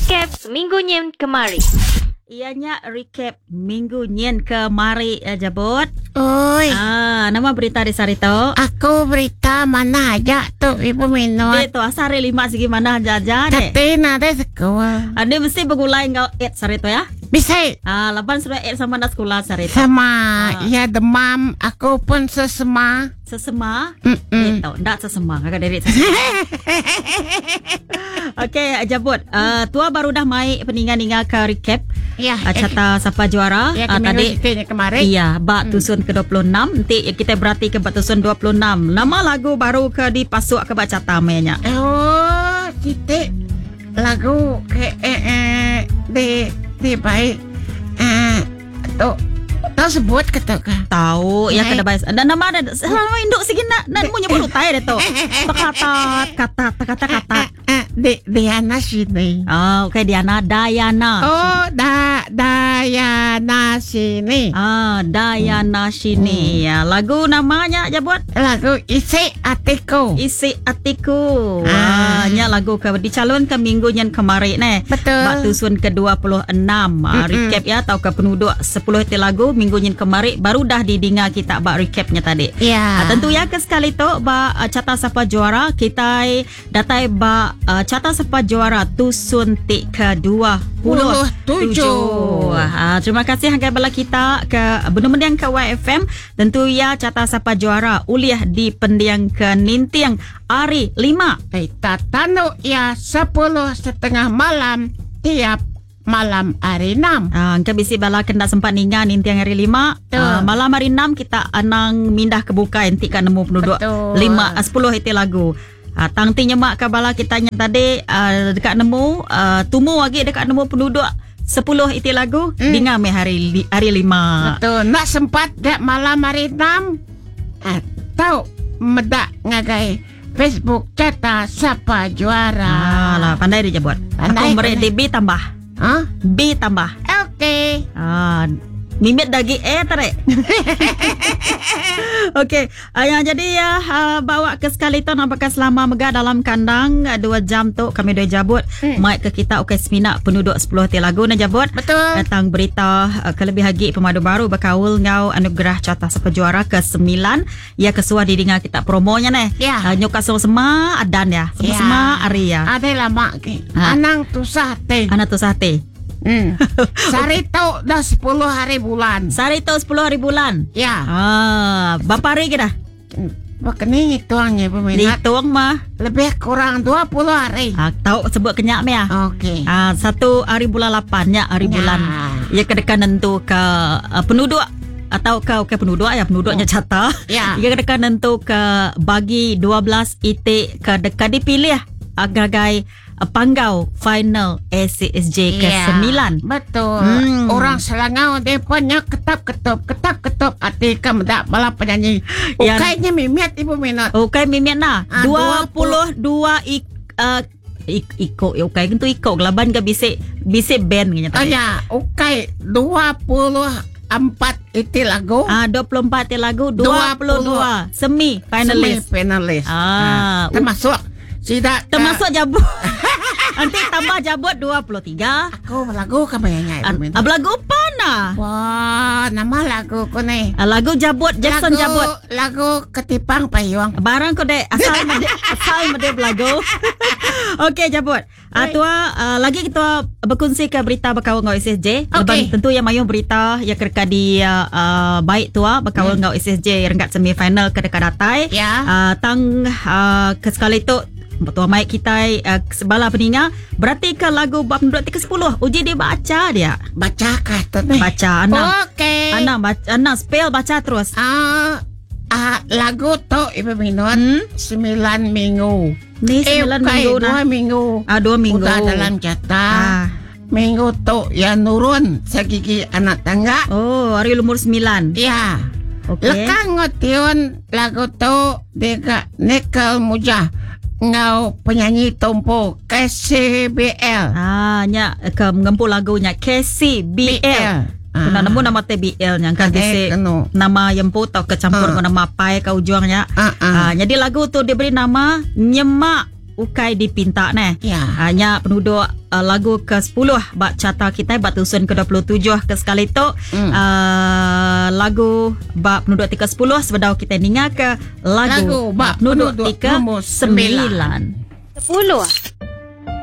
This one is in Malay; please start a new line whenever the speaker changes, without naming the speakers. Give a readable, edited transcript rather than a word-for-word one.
Recap Minggu Nyen Kemari.
Ianya recap Minggu Nyen Kemari Jabut.
Oi,
Nama berita di Sarito.
aku berita mana aja tuh Ibu Minot.
Itu asari 5 segi mana jajan deh.
Tapi nada sekolah.
Anda mesti begulai engkau Sarito ya.
Bisa
Lapan sudah sama nak sekolah Sarito.
sama ya demam. Aku pun sesema.
Sesema.
Mm-mm.
Itu ndak sesema kakak dari sesema. Okey Jabut. Tua baru dah mai peningan-ningan ke recap.
Ya,
Cata siapa juara.
ya
Tadi
tadi kemarin.
iya, bak tusun ke-26. Nanti kita berarti ke bak tusun 26. Nama lagu baru ke dipasuk ke bak cata mainnya.
Oh, titik lagu ke di baik. Tuh sebut kata ka.
Tahu ya
Eh.
kada baik. Dan nama ada selama induk segi nak mu nyebut utai dah tu. Kata.
Diana sini.
Okey Diana Dayana.
Oh, Dayana sini.
Dayana sini. Ya, lagu namanya je buat
Lagu isi hatiku.
Isi Hatiku. Nya lagu ke dicalon ke minggu yang kemarin ni.
Betul.
Bak tusun ke-26. Recap ya atau ke penduduk 10 itu lagu minggu yang kemarin baru dah didengar kita bak recapnya tadi.
Ya.
Tentu ya ke sekali tu bak cata siapa juara kita datai bak cata siapa juara tusun tik ke-27. Terima kasih hanggai bala kita ke benar-benar ke YFM. Tentu ya cata siapa juara uliah di pendiang ke Nintiang hari 5.
Kita tanu ya 10:30 malam tiap malam hari 6.
Angka bisi bala kena sempat ningan Nintiang hari 5. Malam hari 6 kita anang mindah ke buka inti kan nemu penduduk
Betul.
10 itu lagu. Tang ti nyemak ke bala kitanya tadi dekat nemu tumu lagi dekat nemu penduduk 10 itu lagu dengar me hari 5.
Betul. Nak sempat dek malam hari 6. Tahu medak ngagai Facebook cata siapa juara.
Lah pandai dia buat.
Pandai,
Aku merek
pandai.
D B tambah.
Hah?
B tambah.
Okey.
Mimit dagi tarik. Okey. Yang jadi ya bawa ke sekali tu nampaknya selama megah dalam kandang 2 jam tu kami dah jabut mic ke kita okey seminak penduduk 10 ti lagu na jabut.
Betul.
Datang berita kelebih lagi pemadu baru berkaul ngau anugerah cata sepejuara ke-9 ya kesuah didengar kita promonya ni.
Ya.
Nyuka semua adan ya. Semua hari ya.
Ada lama ke. Anang tusah teh.
Anak tu sate.
Sarito dah 10 hari bulan.
Sarito 10 hari bulan.
Ya.
Berapa hari kita?
Bakni tuangnya peminat.
Dituang mah.
Lebih kurang 20 hari.
Tahu sebut kenyak me ya.
Okey.
1 hari bulan 8 nya hari
Ya.
bulan. Ya kedekan nentu ke penduduk atau ke penduduk ya penduduknya cata.
Ya.
Ya kedekan nentu ke bagi 12 itik ke dekat dipilih agagai panggau final ACSJ ke-9.
Betul. Orang Selangau dia punya ketap-ketop hati kemedak bala penyanyi.
Yang-
Kayaknya mimiat Ibu Minot.
Okay mimian na 22 iko okay gitu iko laban ka bisik band kanya
Oh
tadi.
ya, okay 24 itu lagu.
24 ti lagu 22 semi finalis.
Finalis. Termasuk Sida
Termasuk jabut. Nanti tambah jabut 23.
aku lagu kabayanya Ibu Minot.
Lagu apa nah?
Wah, nama lagu ko ni.
Lagu jabut Jackson jabut.
Lagu ketipang payung.
Barang ko dek asal mede lagu. Okey jabut. Tua lagi kita berkongsi ke berita berkawal ngau SSJ. Leban tentu yang mayung berita yang kerka di baik tua berkawal ngau SSJ renggat semifinal ke dekat datai.
Ya.
Tang ke sekali tu tua mic kita sebala peninga berarti ke lagu bab penduduk ke-10 uji dia baca dia.
Baca kata ni.
Baca anak.
Okey.
Anak spell baca terus.
Lagu tu Ibu Minot 9 minggu.
Ni 9 minggu
2
na.
minggu.
2 minggu.
Udah dalam jatah. Minggu tu yang nurun segigi anak tangga.
Oh, hari umur 9.
Ya.
Okey.
Lekang ngotion lagu tu dega Nekel Mujah. Ngau penyanyi tompo KCBL.
Nya ke mengempu lagunya KCBL. Kena nemu nama TBL nya kan bisi nama yang tau kecampur dengan nama pai ke ujungnya. Jadi lagu tu dia beri nama Nyemak ukai dipinta ne.
Ya.
Hanya penduduk lagu ke-10 bak carta kita bak tusun ke-27 ke sekali tu. Lagu bak penduduk ke-10 sebedau kita dengar ke lagu
Lagu bak
penduduk
penduduk
ke
nombor
9.
10.